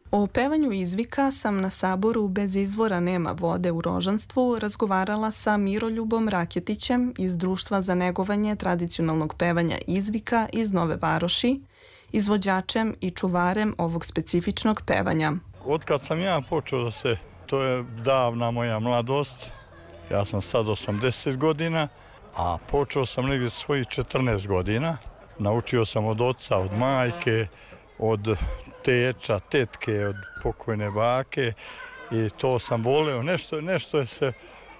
O pevanju izvika sam na saboru Bez izvora nema vode u Rožanstvu razgovarala sa Miroljubom Raketićem iz Društva za negovanje tradicionalnog pevanja izvika iz Nove Varoši, izvođačem i čuvarem ovog specifičnog pevanja. Otkad sam ja počeo to je davna moja mladost, ja sam sad 80 godina, a počeo sam negdje svojih 14 godina. Naučio sam od oca, od majke, od teča, tetke, od pokojne bake i to sam voleo. Nešto je se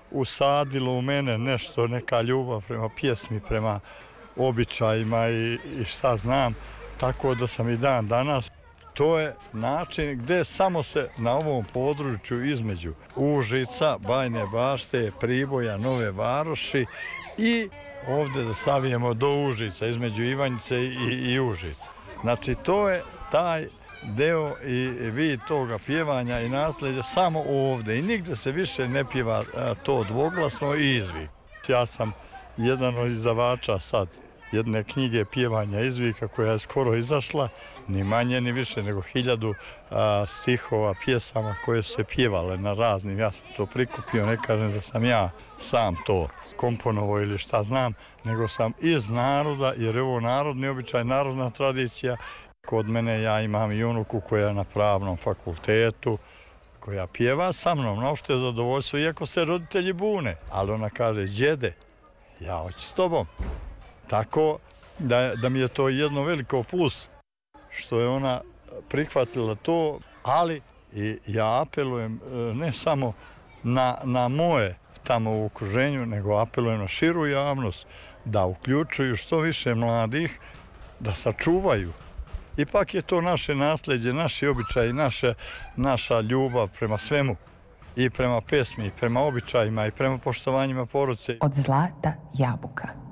usadilo u mene, neka ljubav prema pjesmi, prema običajima i šta znam, tako da sam i dan danas. To je način gdje samo se na ovom području između Užica, Bajne Bašte, Priboja, Nove Varoši i ovdje da savijemo do Užica, između Ivanjice i Užica. Znači to je taj deo i vid toga pjevanja i nasljeđa samo ovdje i nigdje se više ne pjeva to dvoglasno i izvik. Ja sam jedan od izdavača sad jedne knjige pjevanja izvika koja je skoro izašla, ni manje ni više nego 1000 stihova, pjesama koje su se pjevale na raznim. Ja sam to prikupio, ne kažem da sam ja sam to komponovao ili šta znam, nego sam iz naroda, jer je ovo narodni običaj, narodna tradicija. Kod mene ja imam i unuku koja je na pravnom fakultetu, koja pjeva sa mnom, na opšte zadovoljstvo, iako se roditelji bune. Ali ona kaže, đede, ja hoću s tobom. Tako da mi je to jedno veliko plus što je ona prihvatila to, ali i ja apelujem ne samo na moje tamo u okruženju, nego apelujem na širu javnost da uključuju što više mladih, da sačuvaju. Ipak je to naše nasljeđe, naši običaji, naša ljubav prema svemu. I prema pesmi, i prema običajima, i prema poštovanjima porodice. Od zlata jabuka.